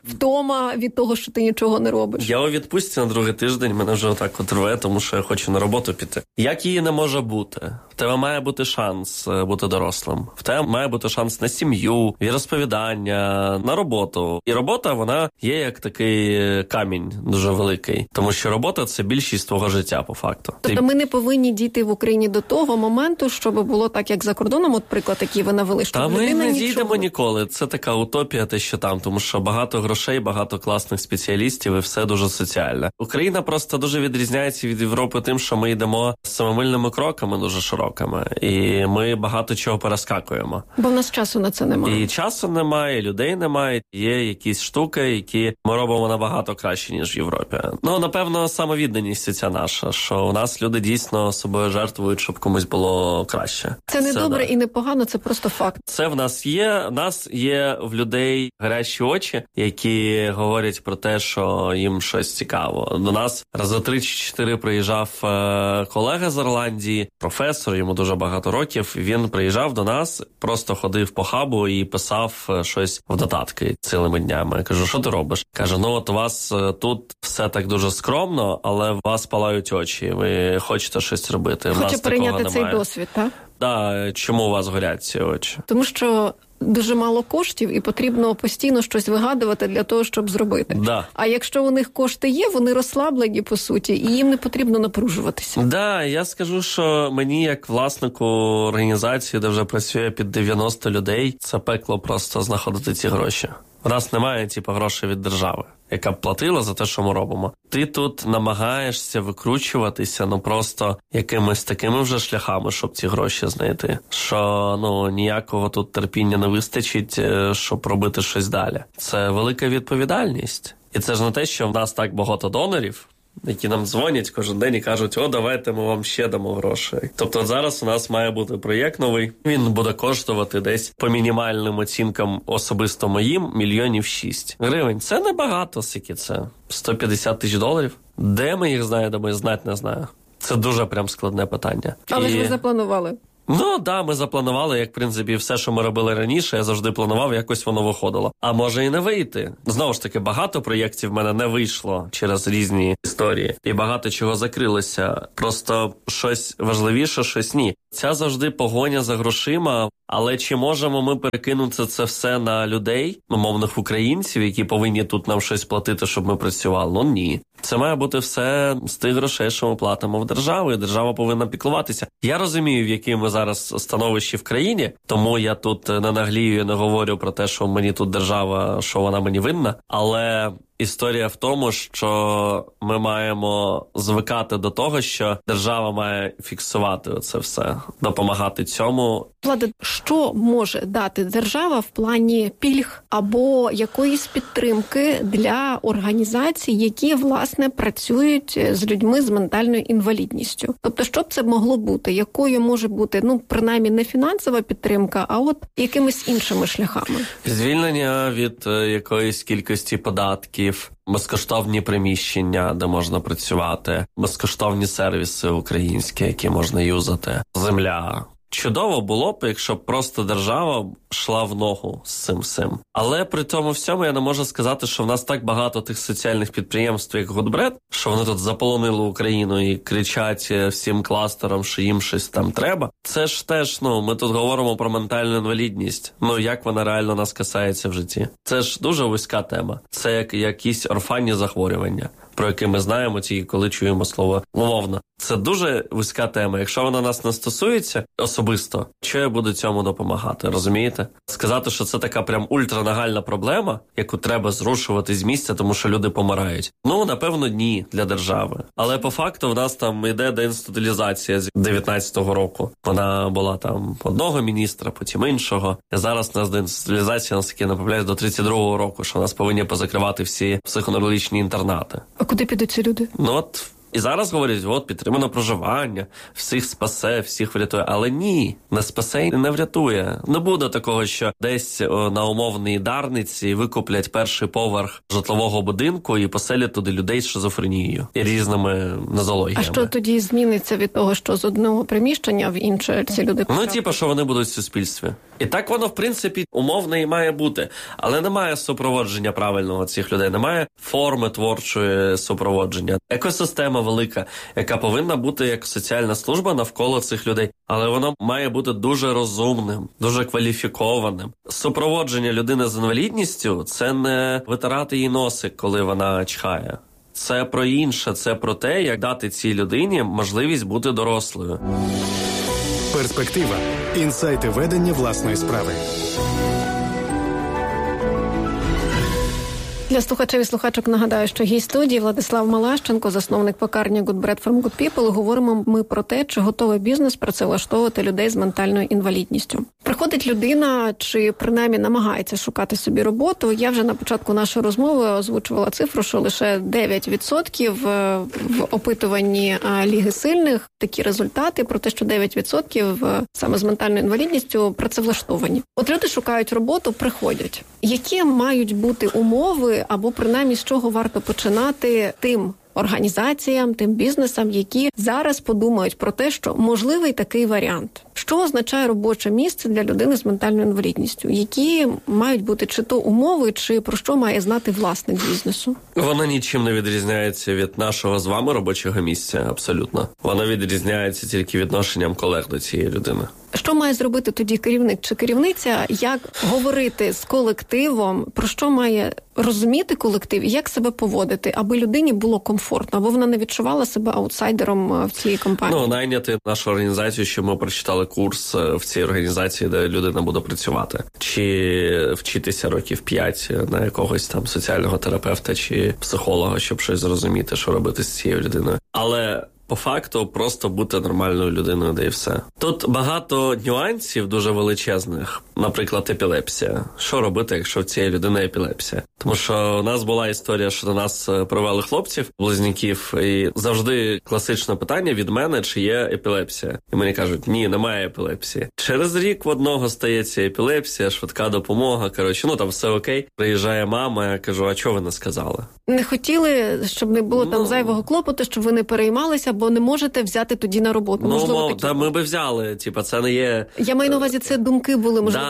втома від того, що ти нічого не робиш. Я у відпустці на другий тиждень, мене вже отак от рве, тому що я хочу на роботу піти. Як її не може бути? В тебе має бути шанс бути дорослим. В тебе має бути шанс на сім'ю, розповідання, на роботу. І робота, вона є як такий камінь дуже великий. Тому що робота – це більшість твого життя, по факту. Тобто ми не повинні дійти в Україні до того моменту, щоб було так, як за кордоном, от приклад, який ви навели, що ми не дійдемо ніколи. Це така утопія, те, що там, тому що багато грошей, багато класних спеціалістів і все дуже соціальне. Україна просто дуже відрізняється від Європи тим, що ми йдемо семимильними кроками дуже широкими, і ми багато чого перескакуємо. Бо в нас часу на це немає. І часу немає, і людей немає. Є якісь штуки, які ми робимо набагато краще, ніж в Європі. Напевно, самовідданість ця наша, що у нас люди дійсно собою жертвують, щоб комусь було краще. Це не добре і не погано, це просто факт. Це в нас є. В нас є в людей гарячі очі, які говорять про те, що їм щось цікаво. До нас рази 3 чи 4 приїжджав колега з Ірландії, професор, йому дуже багато років. Він приїжджав до нас, просто ходив по хабу і писав щось в додатки цілими днями. Я кажу, що ти робиш? Каже, от у вас тут все так дуже скромно, але у вас палають очі, ви хочете щось робити. Хоче перейняти цей досвід, так? Так, чому у вас горять ці очі? Тому що дуже мало коштів і потрібно постійно щось вигадувати для того, щоб зробити. Да. А якщо у них кошти є, вони розслаблені, по суті, і їм не потрібно напружуватися. Да, я скажу, що мені, як власнику організації, де вже працює під 90 людей, це пекло просто знаходити ці гроші. У нас немає, грошей від держави, яка б платила за те, що ми робимо. Ти тут намагаєшся викручуватися, просто якимись такими вже шляхами, щоб ці гроші знайти. Що, ніякого тут терпіння не вистачить, щоб робити щось далі. Це велика відповідальність. І це ж не те, що в нас так багато донорів, які нам дзвонять кожен день і кажуть, давайте ми вам ще дамо грошей. Тобто зараз у нас має бути проєкт новий. Він буде коштувати десь по мінімальним оцінкам особисто моїм $6 мільйонів. Це небагато, скільки це? $150 тисяч? Де ми їх знайдемо, знати не знаю. Це дуже прям складне питання. Але ж ви запланували. Ми запланували, як, в принципі, все, що ми робили раніше, я завжди планував, якось воно виходило. А може і не вийти. Знову ж таки, багато проєктів в мене не вийшло через різні історії. І багато чого закрилося. Просто щось важливіше, щось ні. Ця завжди погоня за грошима. Але чи можемо ми перекинути це все на людей, умовних українців, які повинні тут нам щось платити, щоб ми працювали? Ні. Це має бути все з тих грошей, що ми платимо в державу, і держава повинна піклуватися. Я розумію, в якій ми зараз становищі в країні, тому я тут не наглію і не говорю про те, що мені тут держава, що вона мені винна, але історія в тому, що ми маємо звикати до того, що держава має фіксувати це все, допомагати цьому. Влада, що може дати держава в плані пільг або якоїсь підтримки для організацій, які, власне, працюють з людьми з ментальною інвалідністю? Тобто, що б це могло бути? Якою може бути, принаймні, не фінансова підтримка, а якимись іншими шляхами? Звільнення від якоїсь кількості податків, безкоштовні приміщення, де можна працювати, безкоштовні сервіси українські, які можна юзати, земля. Чудово було б, якщо б просто держава йшла в ногу з цим всім. Але при тому всьому я не можу сказати, що в нас так багато тих соціальних підприємств, як Гудбред, що вони тут заполонили Україну і кричать всім кластерам, що їм щось там треба. Це ж теж, ми тут говоримо про ментальну інвалідність. Як вона реально нас касається в житті. Це ж дуже вузька тема. Це як якісь орфанні захворювання, про які ми знаємо тільки коли чуємо слово умовно. Це дуже вузька тема. Якщо вона нас не стосується особисто, що я буду цьому допомагати, розумієте? Сказати, що це така прям ультранагальна проблема, яку треба зрушувати з місця, тому що люди помирають. Напевно, ні для держави. Але по факту в нас там йде деінституалізація з 19-го року. Вона була там одного міністра, потім іншого. І зараз у нас деінституалізація, наскільки не помиляюсь, до 32-го року, що нас повинні позакривати всі психоневрологічні інтернати. А куди підуть ці люди? І зараз говорять, підтримано проживання, всіх спасе, всіх врятує. Але ні, не спасе і не врятує. Не буде такого, що десь на умовній Дарниці викуплять перший поверх житлового будинку і поселять туди людей з шизофренією і різними нозологіями. А що тоді зміниться від того, що з одного приміщення в інше ці люди потрапляють? Що вони будуть в суспільстві. І так воно, в принципі, умовно і має бути. Але немає супроводження правильного цих людей, немає форми творчої супроводження. Екосистема велика, яка повинна бути як соціальна служба навколо цих людей. Але воно має бути дуже розумним, дуже кваліфікованим. Супроводження людини з інвалідністю – це не витирати їй носик, коли вона чхає. Це про інше, це про те, як дати цій людині можливість бути дорослою. Перспектива. Інсайти ведення власної справи. Для слухачів і слухачок нагадаю, що гість студії Владислав Малащенко, засновник пекарні Good Bread from Good People. Говоримо ми про те, чи готовий бізнес працевлаштовувати людей з ментальною інвалідністю. Приходить людина, чи принаймні намагається шукати собі роботу. Я вже на початку нашої розмови озвучувала цифру, що лише 9% в опитуванні Ліги сильних такі результати про те, що 9% саме з ментальною інвалідністю працевлаштовані. От люди шукають роботу, приходять. Які мають бути умови або принаймні з чого варто починати тим організаціям, тим бізнесам, які зараз подумають про те, що можливий такий варіант. Що означає робоче місце для людини з ментальною інвалідністю? Які мають бути чи то умови, чи про що має знати власник бізнесу? Вона нічим не відрізняється від нашого з вами робочого місця, абсолютно. Вона відрізняється тільки відношенням колег до цієї людини. Що має зробити тоді керівник чи керівниця? Як говорити з колективом? Про що має розуміти колектив? І як себе поводити, аби людині було комфортно, аби вона не відчувала себе аутсайдером в цій компанії? Найняти нашу організацію, щоб ми прочитали курс в цій організації, де людина буде працювати. Чи вчитися років 5 на якогось там соціального терапевта чи психолога, щоб щось зрозуміти, що робити з цією людиною. Але по факту просто бути нормальною людиною, де і все. Тут багато нюансів дуже величезних. Наприклад, епілепсія. Що робити, якщо в цієї людини епілепсія? Тому що у нас була історія, що до нас привели хлопців, близнюків, і завжди класичне питання від мене, чи є епілепсія. І мені кажуть, ні, немає епілепсії. Через рік в одного стається епілепсія, швидка допомога, там все окей. Приїжджає мама, я кажу, а чого ви не сказали? Не хотіли, щоб не було там зайвого клопоту, щоб ви не переймалися, бо не можете взяти тоді на роботу. Можливо, ми би взяли, це не є... Я маю на увазі, це думки були, можливо,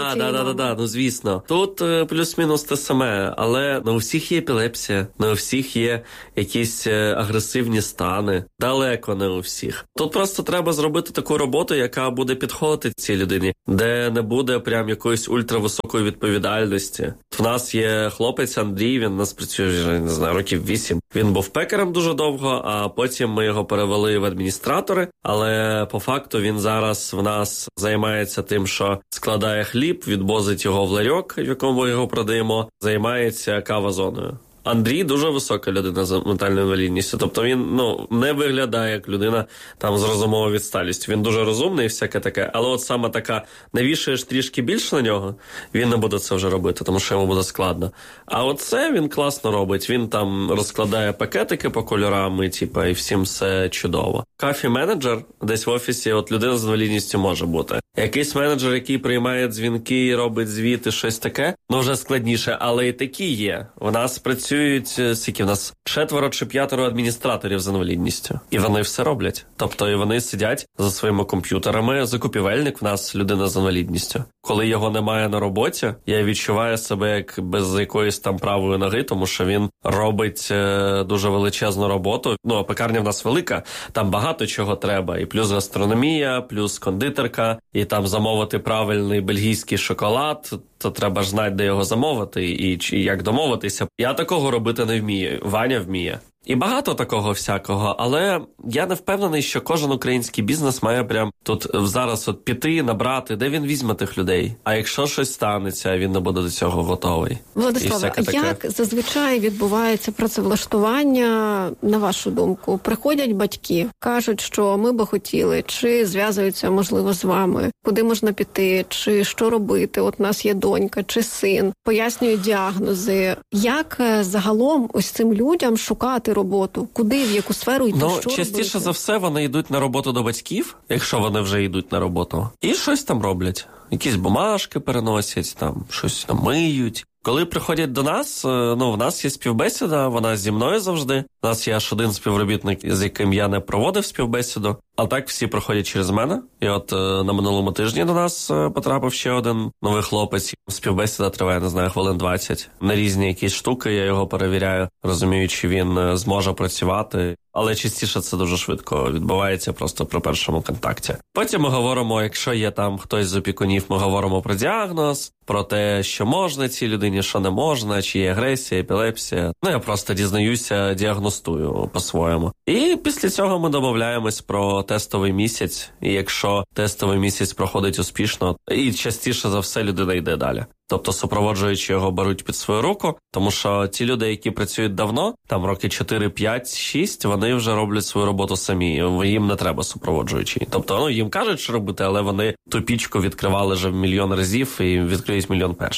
звісно. Тут плюс-мінус те саме, але не у всіх є епілепсія, не у всіх є якісь агресивні стани. Далеко не у всіх. Тут просто треба зробити таку роботу, яка буде підходити цій людині, де не буде прям якоїсь ультрависокої відповідальності. В нас є хлопець Андрій, він у нас працює вже, не знаю, років 8. Він був пекарем дуже довго, а потім ми його перевели в адміністратори, але по факту він зараз в нас займається тим, що складає хліб, відвозить його в ларьок, в якому ми його продаємо, займається кава-зоною. Андрій дуже висока людина з ментальною інвалідністю, тобто він не виглядає як людина там з розумовою відсталістю. Він дуже розумний і всяке таке, але от саме така, навішаєш трішки більше на нього, він не буде це вже робити, тому що йому буде складно. А от це він класно робить, він там розкладає пакетики по кольорам і всім все чудово. Кафі-менеджер десь в офісі, от людина з інвалідністю може бути. Якийсь менеджер, який приймає дзвінки, робить звіти, щось таке, вже складніше, але і такі є. У нас працюють, у нас 4 чи 5 адміністраторів з інвалідністю. І вони все роблять. Тобто і вони сидять за своїми комп'ютерами. Закупівельник в нас людина з інвалідністю. Коли його немає на роботі, я відчуваю себе як без якоїсь там правої ноги, тому що він робить дуже величезну роботу. Пекарня в нас велика, там багато чого треба. І плюс гастрономія, плюс кондитерка, і там замовити правильний бельгійський шоколад, то треба ж знати, де його замовити і як домовитися. Я такого робити не вмію, Ваня вміє. І багато такого всякого, але я не впевнений, що кожен український бізнес має прям тут зараз піти, набрати, де він візьме тих людей. А якщо щось станеться, він не буде до цього готовий. Владиславе, як зазвичай відбувається працевлаштування, на вашу думку? Приходять батьки, кажуть, що ми би хотіли, чи зв'язуються, можливо, з вами, куди можна піти, чи що робити, от у нас є донька, чи син, пояснюють діагнози. Як загалом ось цим людям шукати роботу? Куди, в яку сферу йти, що частіше робити? За все вони йдуть на роботу до батьків, якщо вони вже йдуть на роботу, і щось там роблять. Якісь бумажки переносять, там щось там миють. Коли приходять до нас, в нас є співбесіда, вона зі мною завжди. У нас є аж один співробітник, з яким я не проводив співбесіду, а так всі проходять через мене. І от на минулому тижні до нас потрапив ще один новий хлопець. Співбесіда триває, не знаю, хвилин 20. На різні якісь штуки я його перевіряю, розумію, чи він зможе працювати. Але частіше це дуже швидко відбувається просто при першому контакті. Потім ми говоримо, якщо є там хтось з опікунів, ми говоримо про діагноз, про те, що можна цій людині, що не можна, чи є агресія, епілепсія. Я просто дізнаюся, діагностую по-своєму. І після цього ми домовляємось про тестовий місяць. І якщо тестовий місяць проходить успішно, і частіше за все людина йде далі. Тобто супроводжуючи його беруть під свою руку, тому що ті люди, які працюють давно, там роки 4, 5, 6, вони вже роблять свою роботу самі, їм не треба супроводжуючий. Тобто, їм кажуть, що робити, але вони ту пічку відкривали вже 1 мільйон разів і відкриють 1 мільйон перший.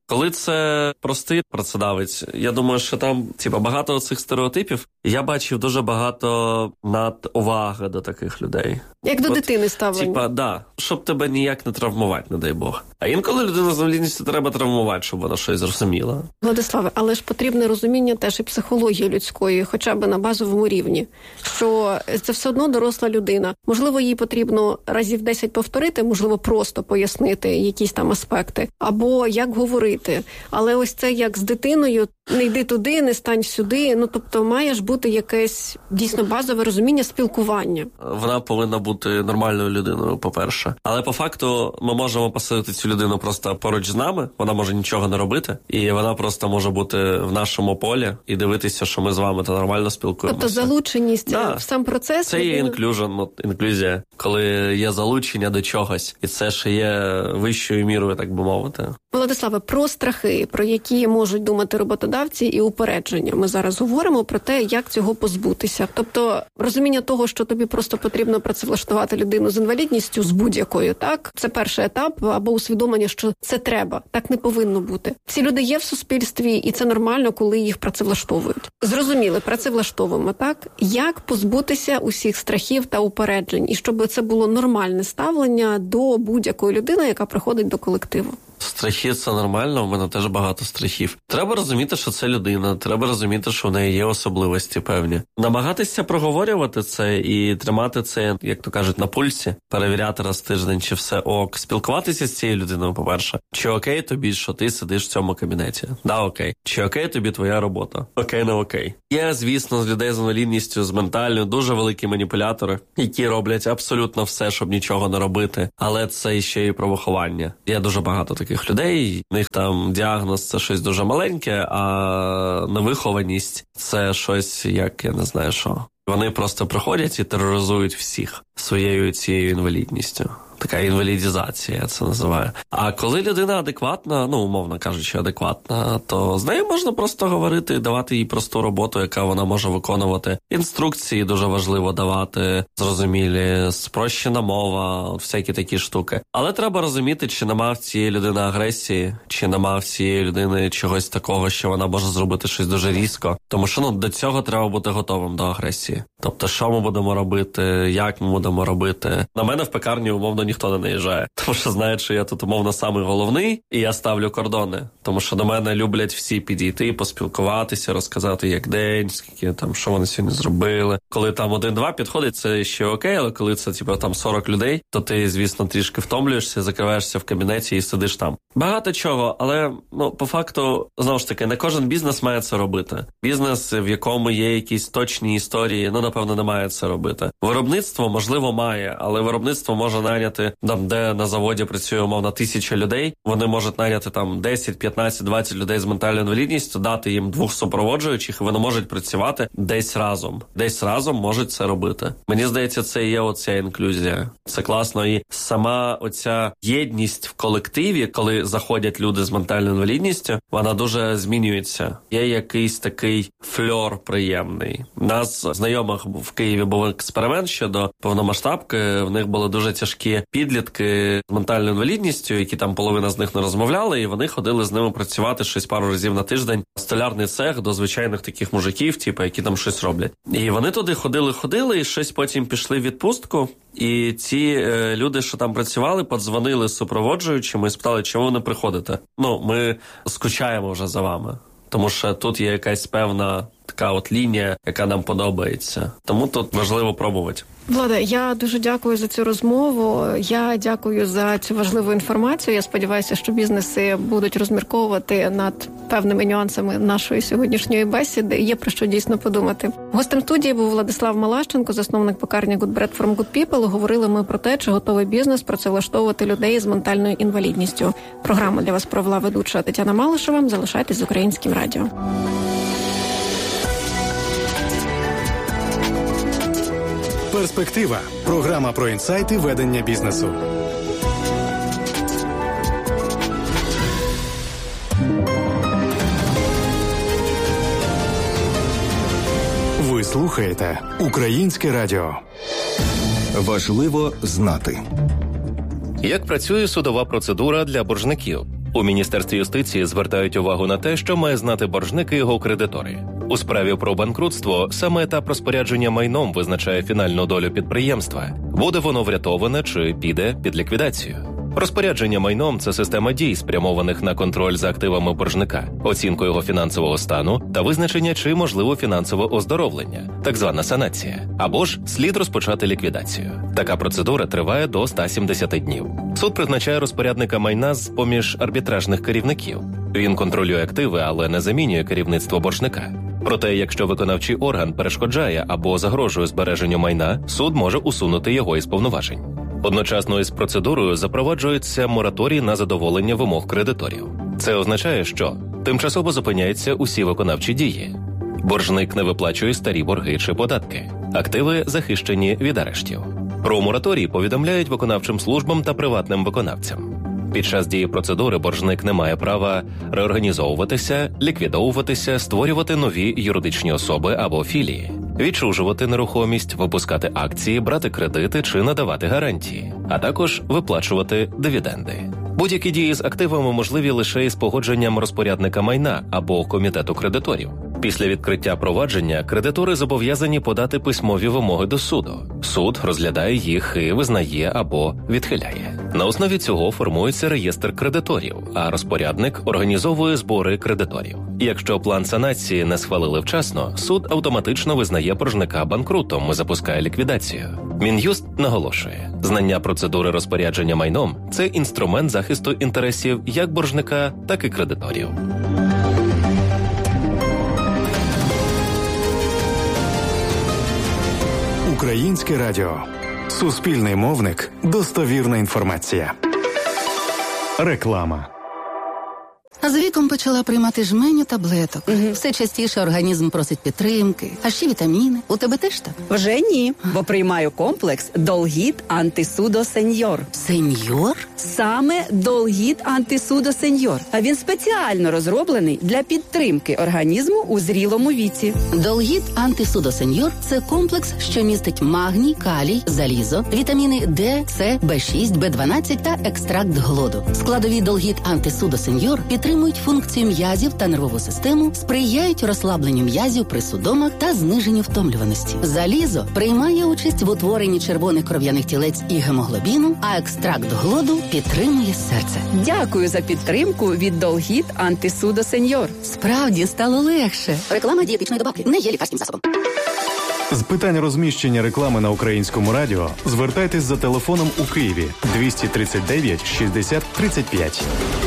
Коли це простий працедавець, я думаю, що там багато цих стереотипів. Я бачив дуже багато надуваги до таких людей. Як до дитини ставлення. Да, щоб тебе ніяк не травмувати, не дай Бог. А інколи людину з інвалідністю треба травмувати, щоб вона щось зрозуміла. Владиславе, але ж потрібне розуміння теж і психології людської, хоча б на базовому рівні, що це все одно доросла людина. Можливо, їй потрібно разів 10 повторити, можливо, просто пояснити якісь там аспекти, або як говорити. Але ось це як з дитиною, не йди туди, не стань сюди, тобто має ж бути якесь дійсно базове розуміння спілкування. Вона повинна бути нормальною людиною, по-перше. Але по факту ми можемо посадити цю людину просто поруч з нами, вона може нічого не робити, і вона просто може бути в нашому полі і дивитися, що ми з вами то нормально спілкуємося. Тобто залученість в сам процес. Це є інклюзія, коли є залучення до чогось, і це ще є вищою мірою, так би мовити. Владиславе, про страхи, про які можуть думати роботодавці, і упередження. Ми зараз говоримо про те, як цього позбутися. Тобто розуміння того, що тобі просто потрібно працевлаштувати людину з інвалідністю, з будь-якою, так? Це перший етап, або усвідомлення, що це треба. Так не повинно бути. Ці люди є в суспільстві, і це нормально, коли їх працевлаштовують. Зрозуміли, працевлаштовуємо, так? Як позбутися усіх страхів та упереджень, і щоб це було нормальне ставлення до будь-якої людини, яка приходить до колективу? Страхи – це нормально, у мене теж багато страхів. Треба розуміти, що це людина, треба розуміти, що в неї є особливості певні. Намагатися проговорювати це і тримати це, як то кажуть, на пульсі, перевіряти раз в тиждень, чи все ок. Спілкуватися з цією людиною, по-перше. Чи окей тобі, що ти сидиш в цьому кабінеті? Да, окей. Чи окей тобі твоя робота? Окей, не окей. Є, звісно, з людей з інвалідністю, з ментальною, дуже великі маніпулятори, які роблять абсолютно все, щоб нічого не робити. Але це ще і про виховання. Є дуже багато таких людей, в них там діагноз – це щось дуже маленьке, а невихованість – це щось, як я не знаю що. Вони просто приходять і тероризують всіх своєю цією інвалідністю. Така інвалідізація, я це називаю. А коли людина адекватна, умовно кажучи, адекватна, то з нею можна просто говорити, давати їй просту роботу, яка вона може виконувати. Інструкції дуже важливо давати, зрозумілі, спрощена мова, всякі такі штуки. Але треба розуміти, чи нема в цієї людини агресії, чи нема в цієї людини чогось такого, що вона може зробити щось дуже різко. Тому що, до цього треба бути готовим до агресії. Тобто, що ми будемо робити, як ми будемо робити. На мене в пекарні, умовно, ніхто не наїжджає. Тому що знають, що я тут, умовно, самий головний, і я ставлю кордони. Тому що до мене люблять всі підійти, поспілкуватися, розказати, як день, скільки там, що вони сьогодні зробили. Коли там 1-2 підходить, це ще окей, але коли це, там 40 людей, то ти, звісно, трішки втомлюєшся, закриваєшся в кабінеті і сидиш там. Багато чого, але, по факту, знову ж таки, не кожен бізнес має це робити. Бізнес, в якому є якісь точні історії, напевно, не має це робити. Виробництво, можливо, має, але виробництво може найняти, де на заводі працює, умовно, 1000 людей, вони можуть найняти 10, 15, 20 людей з ментальною інвалідністю, дати їм 2 супроводжуючих, і вони можуть працювати десь разом. Десь разом можуть це робити. Мені здається, це і є оця інклюзія. Це класно. І сама оця єдність в колективі, коли заходять люди з ментальною інвалідністю, вона дуже змінюється. Є якийсь такий фльор приємний. Нас, знайомих в Києві, був експеримент щодо повномасштабки. В них були дуже тяжкі підлітки з ментальною інвалідністю, які там половина з них не розмовляли, і вони ходили з ними працювати щось пару разів на тиждень. Столярний цех до звичайних таких мужиків, які там щось роблять. І вони туди ходили, і щось потім пішли в відпустку. І ці люди, що там працювали, подзвонили супроводжуючим і спитали, чому ви не приходите. Ми скучаємо вже за вами. Тому що тут є якась певна така лінія, яка нам подобається. Тому тут важливо пробувати. Влада, я дуже дякую за цю розмову. Я дякую за цю важливу інформацію. Я сподіваюся, що бізнеси будуть розмірковувати над певними нюансами нашої сьогоднішньої бесіди. Є про що дійсно подумати. Гостем студії був Владислав Малащенко, засновник пекарні Good Bread from Good People. Говорили ми про те, чи готовий бізнес працевлаштовувати людей з ментальною інвалідністю. Програму для вас провела ведуча Тетяна Малишева. Залишайтесь з Українським радіо. Перспектива. Програма про інсайти ведення бізнесу. Ви слухаєте Українське радіо. Важливо знати. Як працює судова процедура для боржників? У Міністерстві юстиції звертають увагу на те, що має знати боржник і його кредитори. У справі про банкрутство саме етап розпорядження майном визначає фінальну долю підприємства. Буде воно врятоване чи піде під ліквідацію. Розпорядження майном – це система дій, спрямованих на контроль за активами боржника, оцінку його фінансового стану та визначення, чи можливо фінансове оздоровлення, так звана санація, або ж слід розпочати ліквідацію. Така процедура триває до 170 днів. Суд призначає розпорядника майна з-поміж арбітражних керівників. Він контролює активи, але не замінює керівництво боржника. Проте, якщо виконавчий орган перешкоджає або загрожує збереженню майна, суд може усунути його із повноважень. Одночасно із процедурою запроваджується мораторій на задоволення вимог кредиторів. Це означає, що тимчасово зупиняються усі виконавчі дії. Боржник не виплачує старі борги чи податки. Активи захищені від арештів. Про мораторій повідомляють виконавчим службам та приватним виконавцям. Під час дії процедури боржник не має права реорганізовуватися, ліквідовуватися, створювати нові юридичні особи або філії, відчужувати нерухомість, випускати акції, брати кредити чи надавати гарантії, а також виплачувати дивіденди. Будь-які дії з активами можливі лише із погодженням розпорядника майна або комітету кредиторів. Після відкриття провадження кредитори зобов'язані подати письмові вимоги до суду. Суд розглядає їх і визнає або відхиляє. На основі цього формується реєстр кредиторів, а розпорядник організовує збори кредиторів. Якщо план санації не схвалили вчасно, суд автоматично визнає боржника банкрутом і запускає ліквідацію. Мін'юст наголошує, знання процедури розпорядження майном – це інструмент захисту інтересів як боржника, так і кредиторів. Українське радіо. Суспільний мовник. Достовірна інформація. Реклама. А з віком почала приймати жменю таблеток. Все частіше організм просить підтримки, а ще вітаміни. У тебе теж так? Вже ні, бо приймаю комплекс Долгіт Антисудо Сеньор. Сеньор? Саме Долгіт Антисудо Сеньор. А він спеціально розроблений для підтримки організму у зрілому віці. Долгіт Антисудо Сеньор – це комплекс, що містить магній, калій, залізо, вітаміни Д, С, Б6, Б12 та екстракт глоду. Складові Долгіт Антисудо Сеньор підтримують функцію м'язів та нервову систему, сприяють розслабленню м'язів при судомах та зниженню втомлюваності. Залізо приймає участь в утворенні червоних кров'яних тілець і гемоглобіну, а екстракт глоду підтримує серце. Дякую за підтримку від Долгіт Антисудо Сеньор. Справді стало легше. Реклама дієтичної добавки не є лікарським засобом. З питань розміщення реклами на Українському радіо звертайтесь за телефоном у Києві 239 60 35.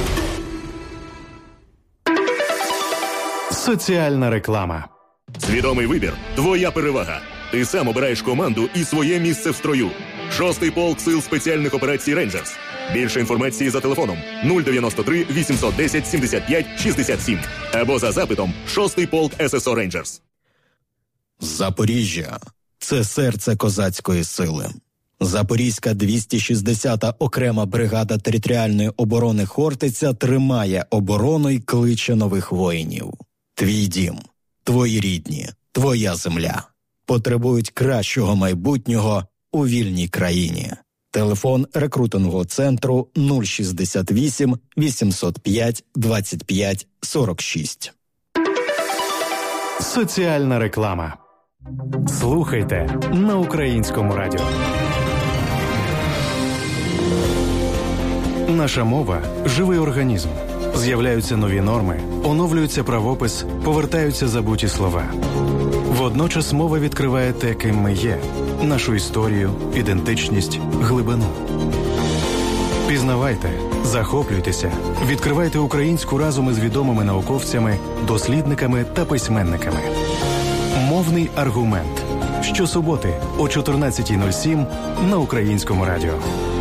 Соціальна реклама. Свідомий вибір – твоя перевага. Ти сам обираєш команду і своє місце в строю. 6-й полк сил спеціальних операцій «Рейнджерс». Більше інформації за телефоном 093 810 75 67 або за запитом 6-й полк ССО «Рейнджерс». Запоріжжя – це серце козацької сили. Запорізька 260-та окрема бригада територіальної оборони «Хортиця» тримає оборону й кличе нових воїнів. Твій дім, твої рідні, твоя земля потребують кращого майбутнього у вільній країні. Телефон рекрутингового центру 068 805 25 46. Соціальна реклама. Слухайте на Українському радіо. Наша мова – живий організм. З'являються нові норми, оновлюється правопис, повертаються забуті слова. Водночас мова відкриває те, ким ми є – нашу історію, ідентичність, глибину. Пізнавайте, захоплюйтеся, відкривайте українську разом із відомими науковцями, дослідниками та письменниками. Мовний аргумент. Щосуботи о 14:07 на Українському радіо.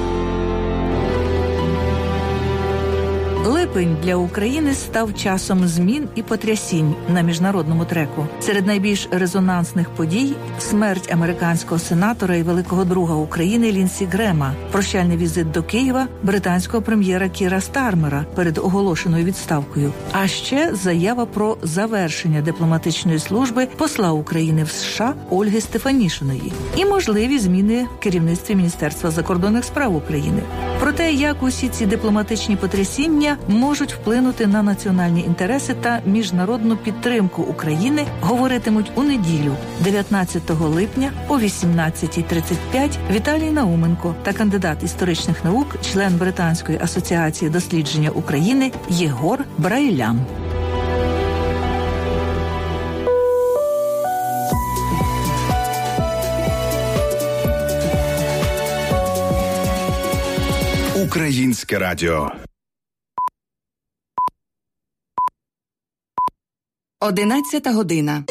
Липень для України став часом змін і потрясінь на міжнародному треку. Серед найбільш резонансних подій – смерть американського сенатора і великого друга України Лінсі Грема, прощальний візит до Києва британського прем'єра Кіра Стармера перед оголошеною відставкою, а ще заява про завершення дипломатичної служби посла України в США Ольги Стефанішиної і можливі зміни в керівництві Міністерства закордонних справ України. Про те, як усі ці дипломатичні потрясіння можуть вплинути на національні інтереси та міжнародну підтримку України, говоритимуть у неділю, 19 липня о 18:35 Віталій Науменко та кандидат історичних наук, член Британської асоціації дослідження України Єгор Брайлян. Українське радіо. 11 година.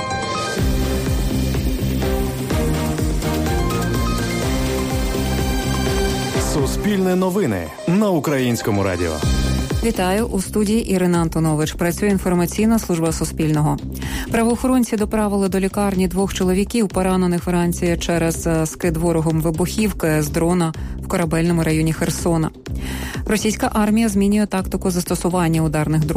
Суспільне новини на Українському радіо. Вітаю, у студії Ірина Антонович. Працює інформаційна служба Суспільного. Правоохоронці доправили до лікарні 2 чоловіків, поранених вранці через скид ворогом вибухівки з дрона в корабельному районі Херсона. Російська армія змінює тактику застосування ударних дронів